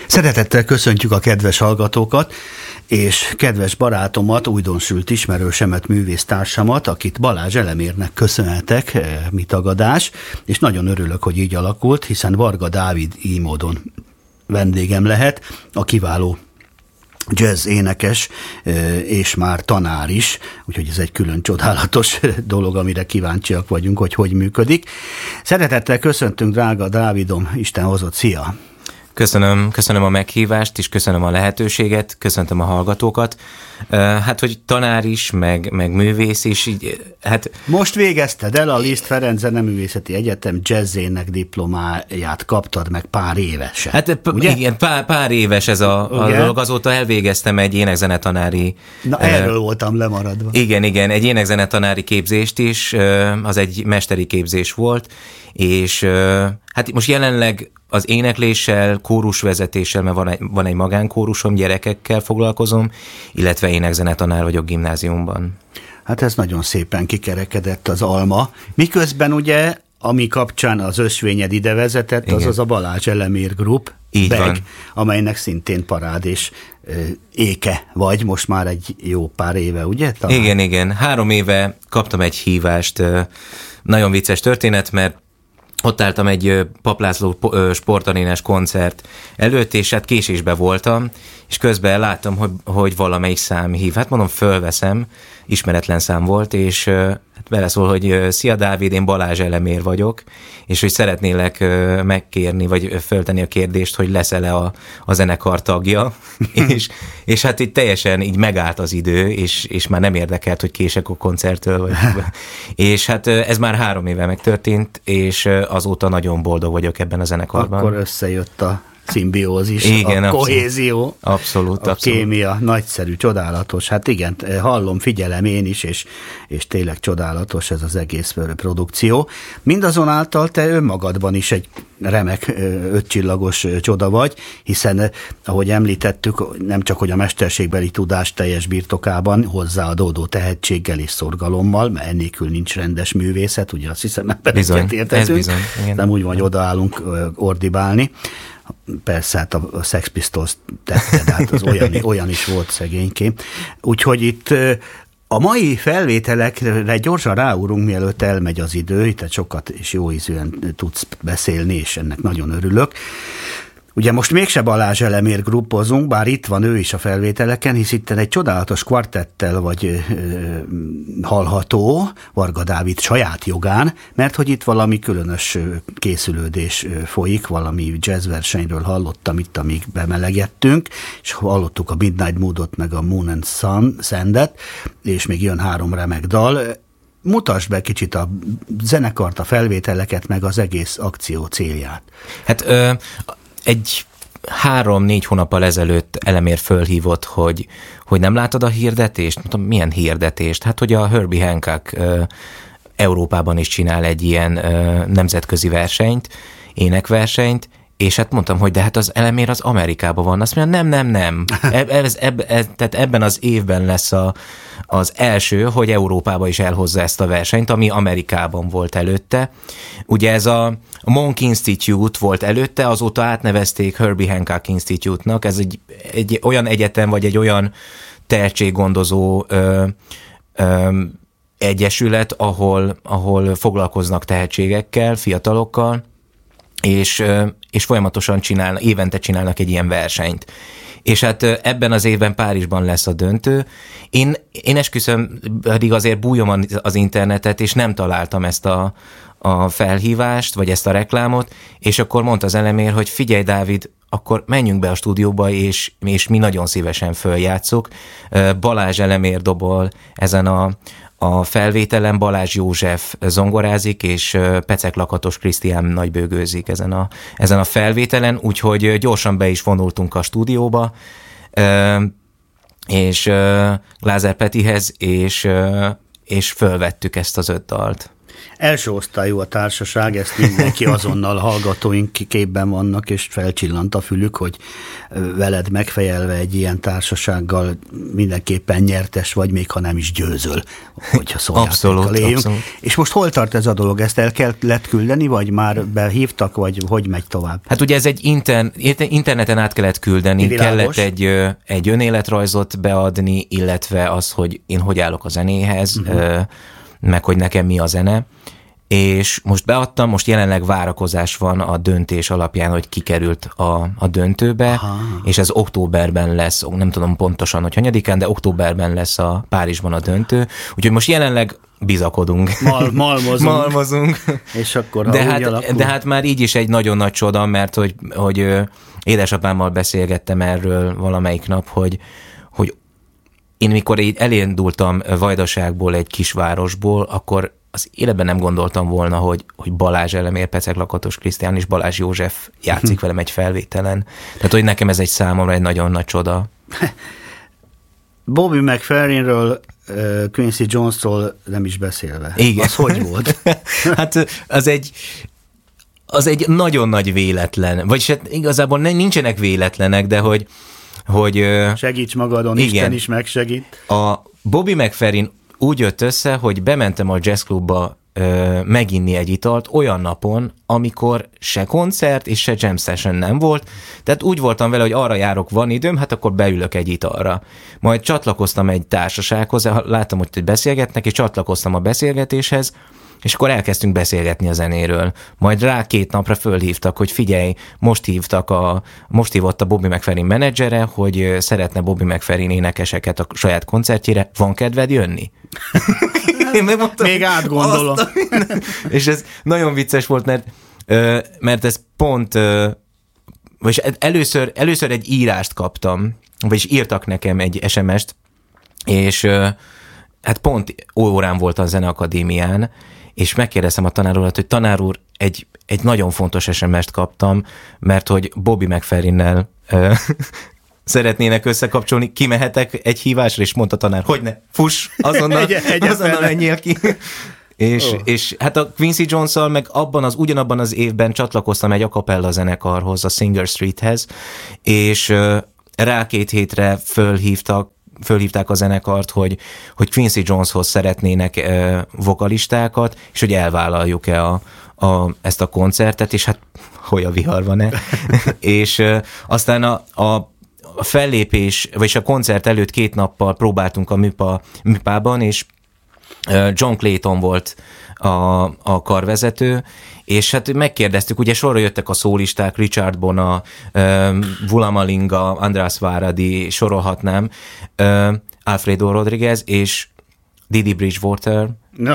Szeretettel köszöntjük a kedves hallgatókat, és kedves barátomat, újdonsült ismerősemet, művésztársamat, akit Balázs Elemérnek köszönhetek, mi tagadás, és nagyon örülök, hogy így alakult, hiszen Varga Dávid így módon vendégem lehet, a kiváló jazz énekes, és már tanár is, úgyhogy ez egy külön csodálatos dolog, amire kíváncsiak vagyunk, hogy működik. Szeretettel köszöntünk, drága Dávidom, Isten hozott, szia! Köszönöm a meghívást, és köszönöm a lehetőséget, köszöntöm a hallgatókat. Hát, hogy tanár is, meg művész is, így, hát... Most végezted el a Liszt Ferenc Zeneművészeti Egyetem jazzének diplomáját, kaptad meg pár évesen. Hát igen, pár éves ez a dolog, azóta elvégeztem egy énekzenetanári... Na, erről voltam lemaradva. Igen, egy énekzenetanári képzést is, az egy mesteri képzés volt, és hát most jelenleg az énekléssel, kórusvezetéssel, mert van egy magánkórusom, gyerekekkel foglalkozom, illetve énekzenetanár vagyok gimnáziumban. Hát ez nagyon szépen kikerekedett az alma. Miközben ugye, ami kapcsán az ösvényed ide vezetett, igen, az a Balázs Elemér Group, amelynek szintén parád és éke vagy, most már egy jó pár éve, ugye? Talán? Igen. 3 éve kaptam egy hívást. Nagyon vicces történet, mert ott álltam egy Papp László sportarénás koncert előtt, és hát késésben voltam, és közben láttam, hogy valamelyik szám hív. Hát mondom, fölveszem, ismeretlen szám volt, és hát beleszól, hogy szia Dávid, én Balázs Elemér vagyok, és hogy szeretnélek megkérni, vagy föltenni a kérdést, hogy leszel-e a zenekar tagja, és hát így teljesen így megállt az idő, és már nem érdekelt, hogy kések a koncerttől. És hát ez már 3 éve megtörtént, és azóta nagyon boldog vagyok ebben a zenekarban. Akkor összejött a szimbiózis, igen, a kohézió, abszolút. Kémia, nagyszerű, csodálatos. Hát igen, hallom, figyelem én is, és tényleg csodálatos ez az egész produkció. Mindazonáltal te önmagadban is egy remek 5 csillagos csoda vagy, hiszen, ahogy említettük, nem csak hogy a mesterségbeli tudás teljes birtokában, hozzáadódó tehetséggel és szorgalommal, mert ennélkül nincs rendes művészet, ugye azt hiszem, bizony, ez bizony. Nem úgy van, hogy odaállunk ordibálni. Persze, hát a Sex Pistols tette, de hát az olyan is volt szegénykém. Úgyhogy itt a mai felvételekre gyorsan ráúrunk, mielőtt elmegy az idő, itt sokat és jó ízűen tudsz beszélni, és ennek nagyon örülök. Ugye most mégse Balázs Elemér gruppozunk, bár itt van ő is a felvételeken, hisz itt egy csodálatos kvartettel vagy hallható, Varga Dávid saját jogán, mert hogy itt valami különös készülődés folyik, valami jazzversenyről hallottam itt, amíg bemelegettünk, és hallottuk a Midnight Moodot, meg a Moon and Sandet, és még jön 3 remek dal. Mutasd be kicsit a zenekart, a felvételeket, meg az egész akció célját. Hát egy 3-4 hónappal ezelőtt Elemér fölhívott, hogy nem látod a hirdetést? Mondtam, milyen hirdetést? Hát, hogy a Herbie Hancock Európában is csinál egy ilyen nemzetközi versenyt, énekversenyt, és hát mondtam, hogy de hát az Elemér az Amerikában van. Azt mondja, nem. Tehát ebben az évben lesz az első, hogy Európába is elhozza ezt a versenyt, ami Amerikában volt előtte. Ugye ez a Monk Institute volt előtte, azóta átnevezték Herbie Hancock Institute-nak. Ez egy olyan egyetem, vagy egy olyan tehetséggondozó egyesület, ahol foglalkoznak tehetségekkel, fiatalokkal, és folyamatosan évente csinálnak egy ilyen versenyt. És hát ebben az évben Párizsban lesz a döntő. Én esküszöm, pedig azért bújom az internetet, és nem találtam ezt a felhívást, vagy ezt a reklámot, és akkor mondta az Elemér, hogy figyelj Dávid, akkor menjünk be a stúdióba, és mi nagyon szívesen följátszuk. Balázs Elemér dobol ezen a felvételen, Balázs József zongorázik, és Pecek Lakatos Krisztián nagybőgőzik ezen a felvételen, úgyhogy gyorsan be is vonultunk a stúdióba, és Glázer Petihez, és fölvettük ezt az 5 dalt. Első osztályú a társaság, ezt mindenki azonnal hallgatóink képben vannak, és felcsillant a fülük, hogy veled megfejelve egy ilyen társasággal mindenképpen nyertes vagy, még ha nem is győzöl, hogyha szójátékkal éljünk. Abszolút. És most hol tart ez a dolog? Ezt el kellett küldeni, vagy már behívtak, vagy hogy megy tovább? Hát ugye ez egy interneten át kellett küldeni, világos. Kellett egy önéletrajzot beadni, illetve az, hogy én hogy állok a zenéhez, meg hogy nekem mi a zene, és most beadtam, most jelenleg várakozás van a döntés alapján, hogy kikerült a döntőbe, aha. És ez októberben lesz, nem tudom pontosan, hogy hanyadikán, de októberben lesz a Párizsban a döntő, úgyhogy most jelenleg bizakodunk. Malmozunk. És akkor, de hát már így is egy nagyon nagy csoda, mert hogy édesapámmal beszélgettem erről valamelyik nap, hogy én mikor így elindultam Vajdaságból, egy kisvárosból, akkor az életben nem gondoltam volna, hogy Balázs Elemér, Pecek Lakatos Krisztián és Balázs József játszik velem egy felvételen. Tehát, hogy nekem ez egy számomra egy nagyon nagy csoda. Bobby McFerrinről, Quincy Jonesról nem is beszélve. Igen. Az hogy volt? Hát az egy nagyon nagy véletlen. Vagyis hát igazából nincsenek véletlenek, de hogy segíts magadon, igen. Isten is megsegít. A Bobby McFerrin úgy jött össze, hogy bementem a jazzklubba meginni egy italt olyan napon, amikor se koncert és se jam session nem volt, tehát úgy voltam vele, hogy arra járok, van időm, hát akkor beülök egy italra. Majd csatlakoztam egy társasághoz, láttam, hogy beszélgetnek, és csatlakoztam a beszélgetéshez, és akkor elkezdtünk beszélgetni a zenéről. Majd rá 2 napra fölhívtak, hogy figyelj, most hívott a Bobby McFerrin menedzsere, hogy szeretne Bobby McFerrin énekeseket a saját koncertjére, van kedved jönni? Én megmondtam, még átgondolom. És ez nagyon vicces volt, mert ez pont, vagyis először egy írást kaptam, vagyis írtak nekem egy SMS-t, és hát pont órán volt a Zeneakadémián, és megkérdeztem a tanár urat, hogy tanár úr, egy nagyon fontos SMS-t kaptam, mert hogy Bobby McFerrinnel szeretnének összekapcsolni, kimehetek egy hívásra, és mondta a tanár, hogy ne, fuss, azonnal menjél ki. És hát a Quincy Jones-szal meg ugyanabban az évben csatlakoztam egy a cappella zenekarhoz, a Singer Streethez, és rá 2 hétre fölhívták a zenekart, hogy Quincy Joneshoz szeretnének vokalistákat, és hogy elvállaljuk-e ezt a koncertet, és hát hogy a vihar van-e. És aztán a fellépés, vagyis a koncert előtt 2 nappal próbáltunk a műpában, és John Clayton volt a karvezető, és hát megkérdeztük, ugye sorra jöttek a szólisták, Richard Bona, Vula Malinga, András Váradi, sorolhatnám, Alfredo Rodriguez, és Didi Bridgewater, no.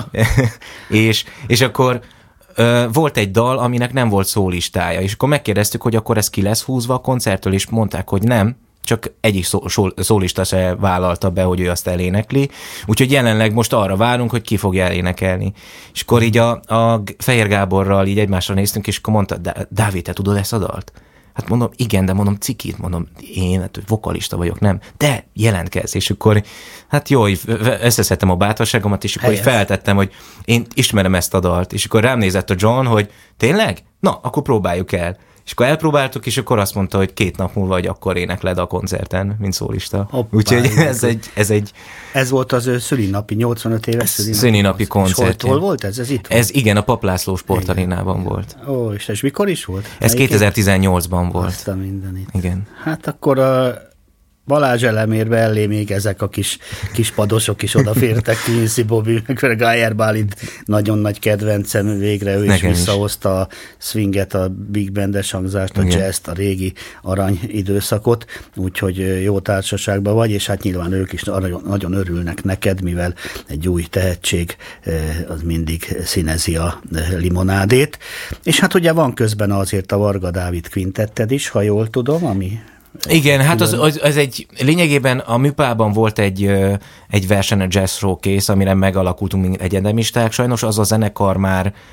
és akkor volt egy dal, aminek nem volt szólistája, és akkor megkérdeztük, hogy akkor ez ki lesz húzva a koncerttől, és mondták, hogy nem, csak egyik szólista se vállalta be, hogy ő azt elénekli. Úgyhogy jelenleg most arra várunk, hogy ki fogja elénekelni. És akkor így a Fehér Gáborral így egymásra néztünk, és akkor mondta, Dávid, te tudod ezt a dalt? Hát mondom, igen, de mondom, cikit, mondom, én hát vokalista vagyok, nem? De jelentkezz. És akkor, hát jó, összeszedtem a bátorságomat, és akkor feltettem, hogy én ismerem ezt a dalt. És akkor rám nézett a John, hogy tényleg? Na, akkor próbáljuk el. És akkor elpróbáltuk, és akkor azt mondta, hogy 2 nap múlva, hogy akkor énekled a koncerten, mint szólista. Hoppá, úgyhogy ez volt az ő szülinapi, 85 éves szülinapi koncert. Hol volt ez? Ez itt volt? Ez igen, a Pap László Sportarénában volt. Ó, és ez mikor is volt? Ez 2018-ban volt. Azt a mindenit. Igen. Hát akkor Balázs Elemérbe elé még ezek a kis padosok is odafértek, Quincy, Bobby, meg Geyer Bálint nagyon nagy kedvencem, végre ő is visszahozta a swinget, a big bandes hangzást, a jazzt, a régi arany időszakot, úgyhogy jó társaságban vagy, és hát nyilván ők is nagyon örülnek neked, mivel egy új tehetség az mindig színezi a limonádét. És hát ugye van közben azért a Varga Dávid quintetted is, ha jól tudom, ami... Igen, hát az egy, lényegében a műpában volt egy verseny, a Jazz Showcase, amire megalakultunk, mint egyetemisták. Sajnos az a zenekar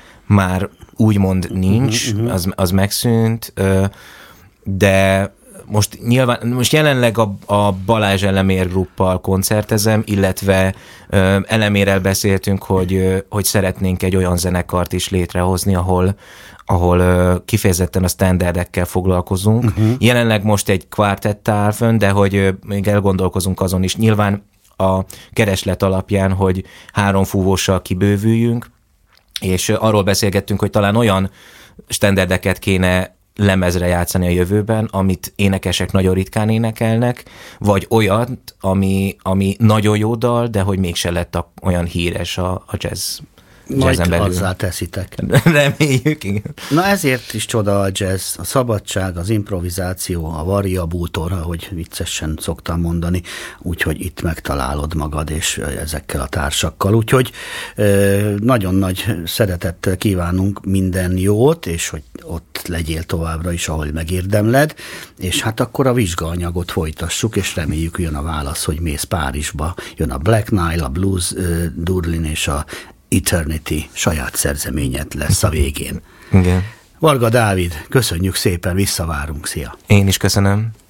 már úgymond nincs, az megszűnt, de most jelenleg a Balázs Elemér gruppal koncertezem, illetve Elemérrel beszéltünk, hogy szeretnénk egy olyan zenekart is létrehozni, ahol kifejezetten a standardekkel foglalkozunk. Jelenleg most egy kvartett áll fönn, de hogy még elgondolkozunk azon is. Nyilván a kereslet alapján, hogy 3 fúvóssal kibővüljünk, és arról beszélgettünk, hogy talán olyan standardeket kéne lemezre játszani a jövőben, amit énekesek nagyon ritkán énekelnek, vagy olyat, ami nagyon jó dal, de hogy mégse lett olyan híres a jazz. Majd azzá teszitek. Reméljük, igen. Na ezért is csoda a jazz, a szabadság, az improvizáció, a variabútor, ahogy viccesen szoktam mondani, úgyhogy itt megtalálod magad, és ezekkel a társakkal. Úgyhogy nagyon nagy szeretettel kívánunk minden jót, és hogy ott legyél továbbra is, ahol megérdemled, és hát akkor a vizsgaanyagot folytassuk, és reméljük jön a válasz, hogy mész Párizsba, jön a Black Nile, a Blues Durlin és a Eternity saját szerzeményed lesz a végén. Igen. Varga Dávid, köszönjük szépen, visszavárunk, szia! Én is köszönöm.